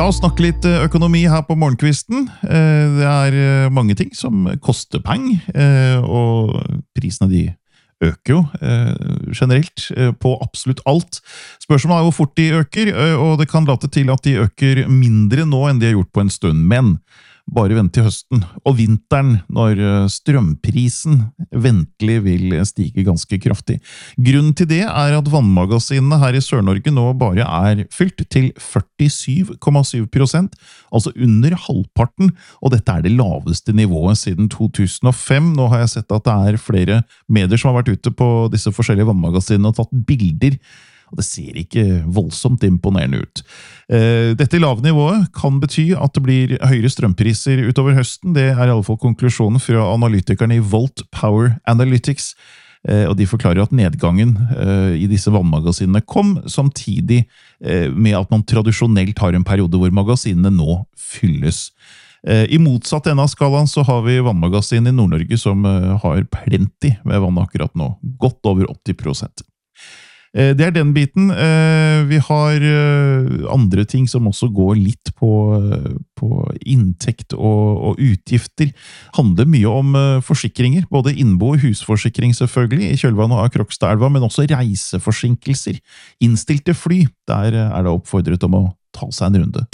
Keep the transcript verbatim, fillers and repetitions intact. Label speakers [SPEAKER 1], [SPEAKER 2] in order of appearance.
[SPEAKER 1] La oss snakke litt økonomi her på morgenkvisten. Det er mange ting som koster peng, og prisene de øker jo generelt på absolutt alt. Spørsmålet er hvor fort de øker, og det kan late til at de øker mindre nå enn de har gjort på en stund, men bare vent til høsten og vinteren når strømprisen ventelig vil stige ganske kraftig. Grunnen til det er at vannmagasinene her i Sør-Norge nå bare er fylt til førtisju komma syv prosent, altså under halvparten, og dette er det laveste nivået siden to tusen og fem. Nå har jeg sett at det er flere medier som har vært ute på disse forskjellige vannmagasinene og tatt bilder, og det ser ikke voldsomt imponerende ut. Dette lave nivået kan bety at det blir høyere strømpriser utover høsten. Det er i alle fall konklusjonen fra analytikerne i Volt Power Analytics, og de forklarer at nedgangen i disse vannmagasinene kom samtidig med at man tradisjonelt har en periode hvor magasinene nå fylles. I motsatt ende av skalaen så har vi vannmagasin i Nord-Norge som har plenty med vann akkurat nå, godt over åtti prosent. Det er den biten. Vi har andre ting som også går litt på, på inntekt og, og utgifter. Handler mye om forsikringer, både innbo- og husforsikring selvfølgelig, i kjølvannet av Krokstadelva, men også reiseforsinkelser. Innstilte fly, der er det oppfordret om å ta seg en runde.